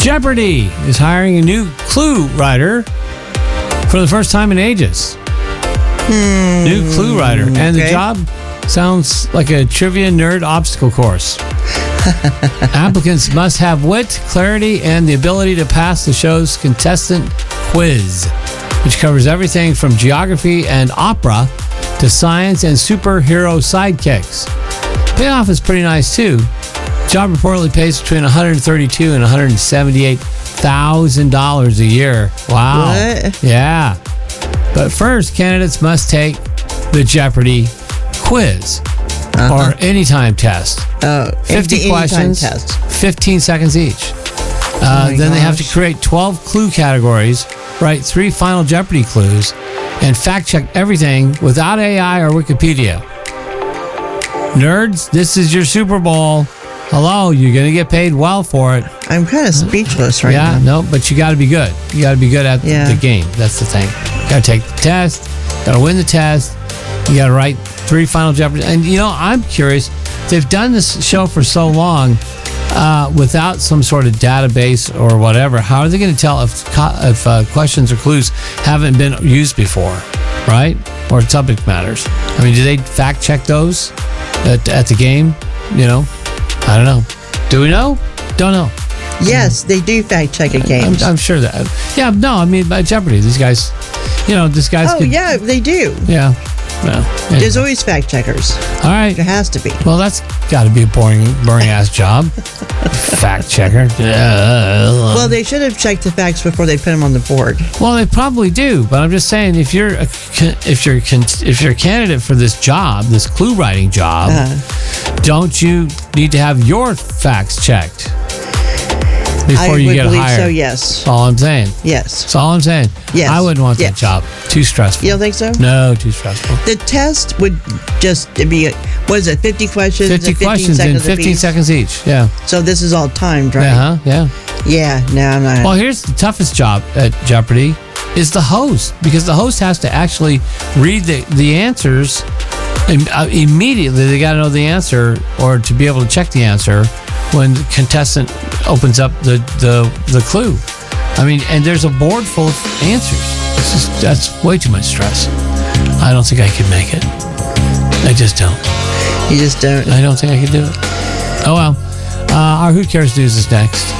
Jeopardy is hiring a new clue writer for the first time in ages. New clue writer. And the job sounds like a trivia nerd obstacle course. Applicants must have wit, clarity, and the ability to pass the show's contestant quiz, which covers everything from geography and opera to science and superhero sidekicks. Payoff is pretty nice, too. Job reportedly pays between $132,000 and $178,000 a year. Wow. What? Yeah. But first, candidates must take the Jeopardy quiz or anytime test. 50 questions, test. 15 seconds each. Then they have to create 12 clue categories, write 3 final Jeopardy clues, and fact check everything without AI or Wikipedia. Nerds, this is your Super Bowl. Hello, you're going to get paid well for it. I'm kind of speechless right now. Yeah, no, but you got to be good. You got to be good at the game. That's the thing. You got to take the test. Got to win the test. You got to write 3 final Jeopardy. And, I'm curious. They've done this show for so long without some sort of database or whatever. How are they going to tell if questions or clues haven't been used before, right? Or subject matters? I mean, do they fact check those at the game? I don't know. Do we know? Don't know. Yes, they do fact check at games. I'm sure that. Yeah, no, I mean, by Jeopardy, these guys, this guy's. Oh, yeah, they do. Yeah. Well, anyway. There's always fact checkers. All right. There has to be. Well, that's got to be a boring ass job. Fact checker. Well, they should have checked the facts before they put them on the board. Well, they probably do, but I'm just saying, if you're a candidate for this job, this clue writing job, don't you need to have your facts checked before you get hired? I would believe so, yes. That's all I'm saying. Yes. That's all I'm saying. Yes. I wouldn't want that job. Too stressful. You don't think so? No, too stressful. The test would just be, 50 questions? 50 questions in 15 seconds each. Yeah. So this is all timed, right? Yeah. Yeah. Yeah. No, I'm not. Well, here's the toughest job at Jeopardy is the host, because the host has to actually read the answers immediately. They got to know the answer or to be able to check the answer when the contestant opens up the clue. I mean, and there's a board full of answers. That's way too much stress. I don't think I could make it. I just don't. You just don't? I don't think I could do it. Oh, well. Our Who Cares News is next.